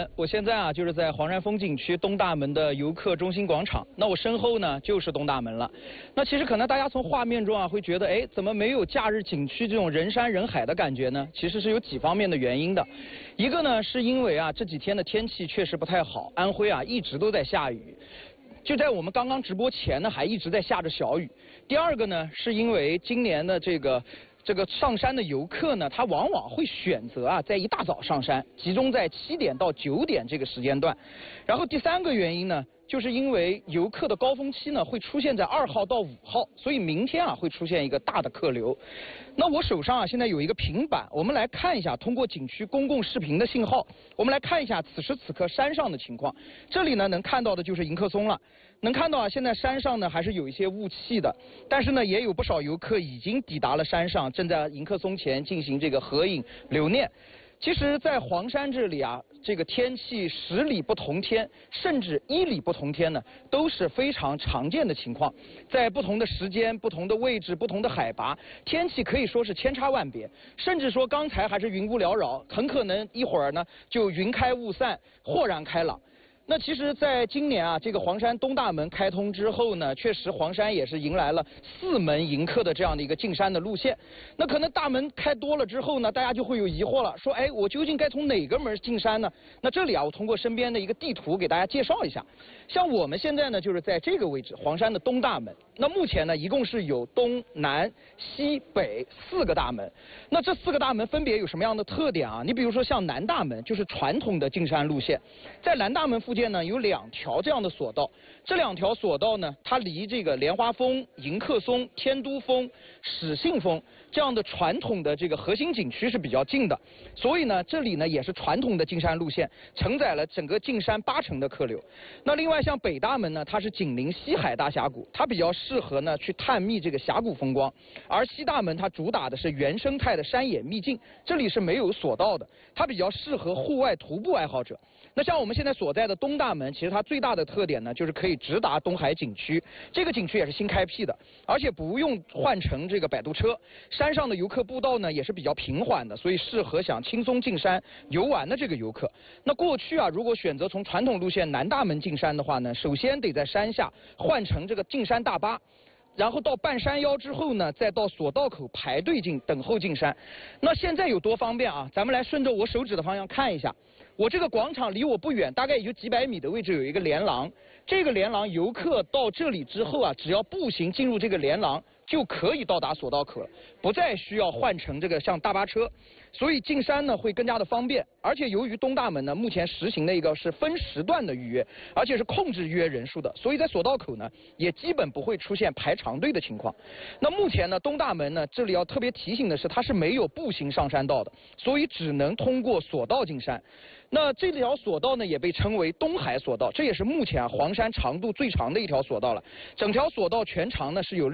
们，我现在啊就是在黄山风景区东大门的游客中心广场。那我身后呢就是东大门了。那其实可能大家从画面中啊会觉得，哎，怎么没有假日景区这种人山人海的感觉呢？其实是有几方面的原因的。一个呢是因为啊这几天的天气确实不太好，安徽啊一直都在下雨。就在我们刚刚直播前呢，还一直在下着小雨。第二个呢，是因为今年的这个上山的游客呢，他往往会选择啊，在一大早上山，集中在7点到9点这个时间段。然后第三个原因呢，就是因为游客的高峰期呢会出现在2号到5号，所以明天啊会出现一个大的客流。那我手上啊现在有一个平板，我们来看一下，通过景区公共视频的信号，我们来看一下此时此刻山上的情况。这里呢能看到的就是迎客松了，能看到啊现在山上呢还是有一些雾气的，但是呢也有不少游客已经抵达了山上，正在迎客松前进行这个合影留念。其实，在黄山这里啊，这个天气10里不同天，甚至1里不同天呢，都是非常常见的情况。在不同的时间、不同的位置、不同的海拔，天气可以说是千差万别。甚至说刚才还是云雾缭绕，很可能一会儿呢就云开雾散，豁然开朗。那其实，在今年啊，这个黄山东大门开通之后呢，确实黄山也是迎来了4门迎客的这样的一个进山的路线。那可能大门开多了之后呢，大家就会有疑惑了，说，哎，我究竟该从哪个门进山呢？那这里啊，我通过身边的一个地图给大家介绍一下。像我们现在呢，就是在这个位置，黄山的东大门。那目前呢，一共是有东南西北4个大门。那这4个大门分别有什么样的特点啊？你比如说像南大门，就是传统的进山路线，在南大门附近呢有2条这样的索道，这2条索道呢，它离这个莲花峰、迎客松、天都峰、始信峰这样的传统的这个核心景区是比较近的，所以呢，这里呢也是传统的进山路线，承载了整个进山80%的客流。那另外像北大门呢，它是紧邻西海大峡谷，它比较适合呢去探秘这个峡谷风光，而西大门它主打的是原生态的山野秘境，这里是没有索道的，它比较适合户外徒步爱好者。那像我们现在所在的东大门，其实它最大的特点呢，就是可以直达东海景区。这个景区也是新开辟的，而且不用换乘这个摆渡车。山上的游客步道呢也是比较平缓的，所以适合想轻松进山游玩的这个游客。那过去啊，如果选择从传统路线南大门进山的话呢，首先得在山下换乘这个进山大巴。然后到半山腰之后呢，再到索道口排队等候进山。那现在有多方便啊？咱们来顺着我手指的方向看一下。我这个广场离我不远，大概也就几百米的位置有一个连廊。这个连廊游客到这里之后啊，只要步行进入这个连廊，就可以到达索道口了，不再需要换乘这个像大巴车。所以进山呢会更加的方便，而且由于东大门呢目前实行的一个是分时段的预约，而且是控制预约人数的，所以在索道口呢也基本不会出现排长队的情况。那目前呢东大门呢这里要特别提醒的是，它是没有步行上山道的，所以只能通过索道进山。那这条索道呢也被称为东海索道，这也是目前黄山长度最长的一条索道了。整条索道全长呢是有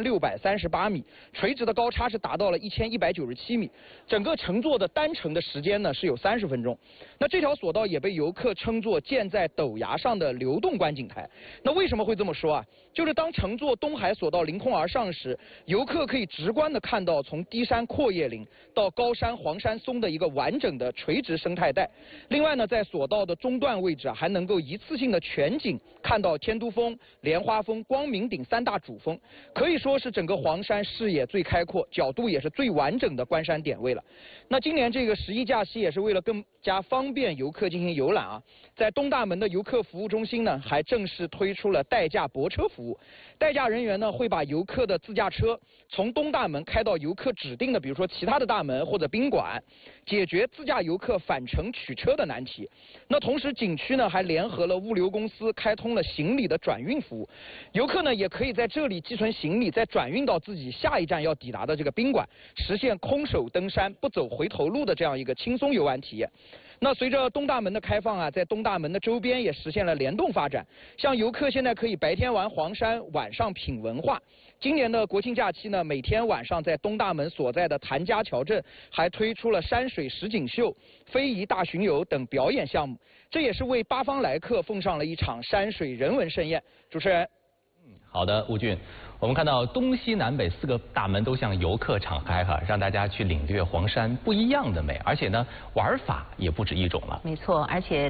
6638米，垂直的高差是达到了1197米，整个乘坐的单程的时间呢是有30分钟。那这条索道也被游客称作建在陡崖上的流动观景台。那为什么会这么说啊？就是当乘坐东海索道凌空而上时，游客可以直观的看到从低山阔叶林到高山黄山松的一个完整的垂直生态带。另外呢，在索道的中段位置啊，还能够一次性的全景看到天都峰、莲花峰、光明顶3大主峰，可以说是整个黄山视野最开阔、角度也是最完整的观山点位了。那今年这个11假期也是为了更加方便游客进行游览啊，在东大门的游客服务中心呢，还正式推出了代驾泊车服务。代驾人员呢会把游客的自驾车从东大门开到游客指定的，比如说其他的大门或者宾馆，解决自驾游客返程取车的难题。那同时景区呢还联合了物流公司，开通了行李的转运服务，游客呢也可以在这里寄存行李，再转运到自己下一站要抵达的这个宾馆，实现空手登山不走回头路的这样一个轻松游玩体验。那随着东大门的开放啊，在东大门的周边也实现了联动发展，像游客现在可以白天玩黄山，晚上品文化。今年的国庆假期呢，每天晚上在东大门所在的谭家桥镇还推出了山水实景秀、非遗大巡游等表演项目，这也是为八方来客奉上了一场山水人文盛宴。主持人。 好的，吴俊，我们看到东西南北4个大门都向游客敞开哈，让大家去领略黄山不一样的美，而且呢，玩法也不止一种了。 没错，而且